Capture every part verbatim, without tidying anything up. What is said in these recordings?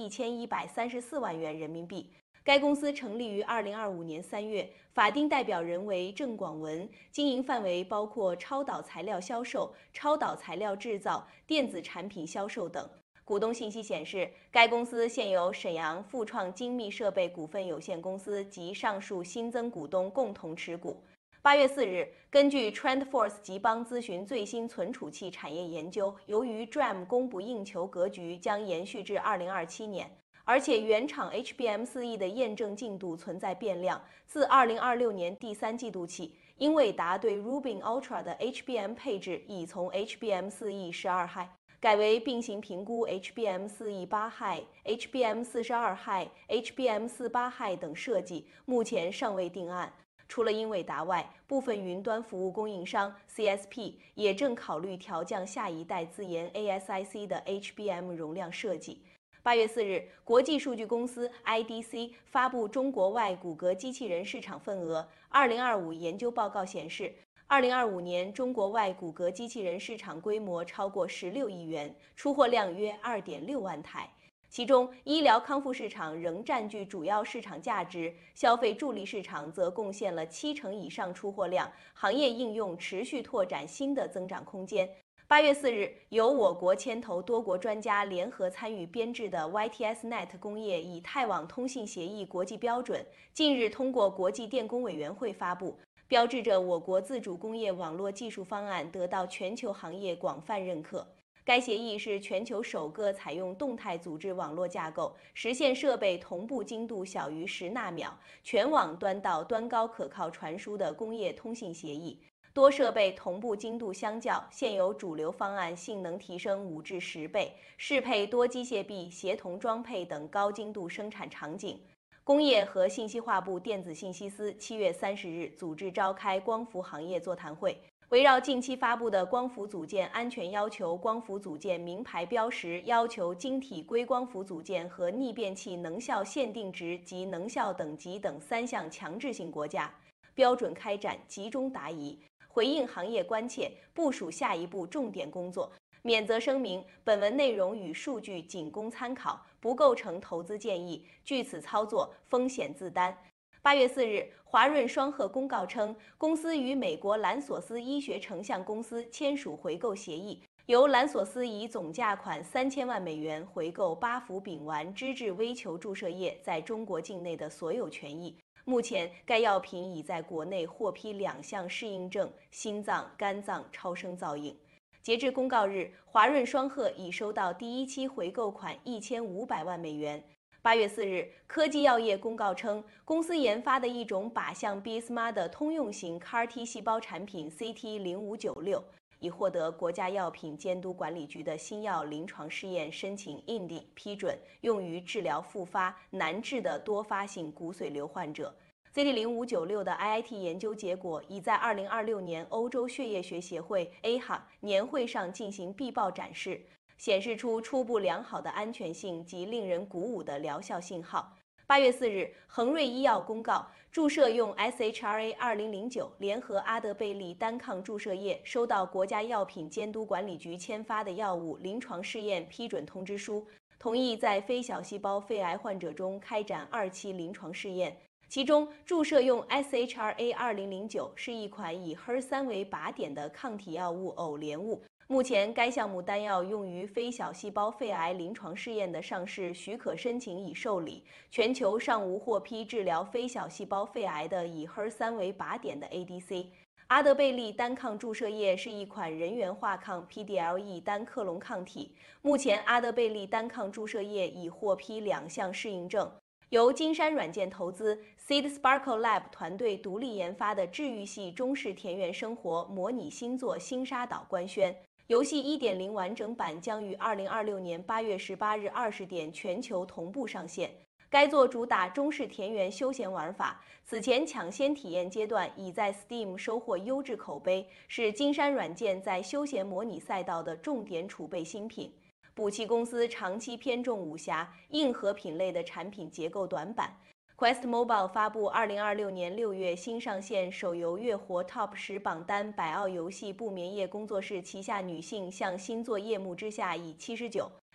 一千一百三十四万元人民币。该公司成立于二零二五年三月，法定代表人为郑广文，经营范围包括超导材料销售、超导材料制造、电子产品销售等。股东信息显示，该公司现由沈阳富创精密设备股份有限公司及上述新增股东共同持股。八月四日，根据 TrendForce 吉邦咨询最新存储器产业研究，由于 D R A M 供不应求格局将延续至二零二七年，而且原厂 H B M 四 E 的验证进度存在变量，自二零二六年第三季度起，英伟达对 Rubin Ultra 的 H B M 配置已从 H B M 四 E 十二 High 改为并行评估 H B M 四 E 八 High、H B M 四十二 High、H B M 四十八 High 等设计，目前尚未定案。除了英伟达外，部分云端服务供应商 C S P 也正考虑调降下一代自研 A S I C 的 H B M 容量设计。八月四日，国际数据公司 I D C 发布中国外骨骼机器人市场份额二零二五研究报告显示，二零二五年中国外骨骼机器人市场规模超过十六亿元，出货量约二点六万台。其中，医疗康复市场仍占据主要市场价值，消费助力市场则贡献了七成以上出货量，行业应用持续拓展新的增长空间。八月四日，由我国牵头多国专家联合参与编制的 Y T S Net 工业以太网通信协议国际标准，近日通过国际电工委员会发布，标志着我国自主工业网络技术方案得到全球行业广泛认可。该协议是全球首个采用动态组织网络架构，实现设备同步精度小于十纳秒、全网端到端高可靠传输的工业通信协议。多设备同步精度相较现有主流方案性能提升五至十倍，适配多机械臂协同装配等高精度生产场景。工业和信息化部电子信息司七月三十日组织召开光伏行业座谈会。围绕近期发布的光伏组件安全要求、光伏组件名牌标识要求、晶体硅光伏组件和逆变器能效限定值及能效等级等三项强制性国家标准开展集中答疑，回应行业关切，部署下一步重点工作。免责声明：本文内容与数据仅供参考，不构成投资建议，据此操作风险自担。八月四日，华润双鹤公告称，公司与美国兰索斯医学成像公司签署回购协议，由兰索斯以总价款三千万美元回购巴福丙烷脂质微球注射液在中国境内的所有权益。目前，该药品已在国内获批两项适应症：心脏、肝脏超声造影。截至公告日，华润双鹤已收到第一期回购款一千五百万美元。八月四日，科技药业公告称，公司研发的一种靶向 B S M A 的通用型 C A R T 细胞产品 C T 零五九六已获得国家药品监督管理局的新药临床试验申请 I N D 批准，用于治疗复发难治的多发性骨髓瘤患者。C T 零五九六的 I I T 研究结果已在二零二六年欧洲血液学协会 A H A 年会上进行必报展示，显示出初步良好的安全性及令人鼓舞的疗效信号。八月四日，恒瑞医药公告，注射用 S H R A 二零零九联合阿德贝利单抗注射液收到国家药品监督管理局签发的药物临床试验批准通知书，同意在非小细胞肺癌患者中开展二期临床试验。其中，注射用 S H R A 二零零九是一款以 H E R 三 为靶点的抗体药物偶联物。目前，该项目单药用于非小细胞肺癌临床试验的上市许可申请已受理，全球尚无获批治疗非小细胞肺癌的以 H E R 三 为靶点的 A D C。阿德贝利单抗注射液是一款人源化抗 P D L E 单克隆抗体，目前阿德贝利单抗注射液已获批两项适应症。由金山软件投资 Seed Sparkle Lab 团队独立研发的治愈系中式田园生活模拟新作《星沙岛》官宣，游戏 一点零 完整版将于二零二六年八月十八日二十点全球同步上线。该作主打中式田园休闲玩法，此前抢先体验阶段已在 Steam 收获优质口碑，是金山软件在休闲模拟赛道的重点储备新品。补齐公司长期偏重武侠、硬核品类的产品结构短板。Quest Mobile 发布二零二六年六月新上线手游月活 Top 十榜单，百奥游戏不眠夜工作室旗下女性向新作夜幕之下以七十九、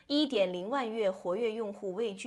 一点零万月活跃用户位居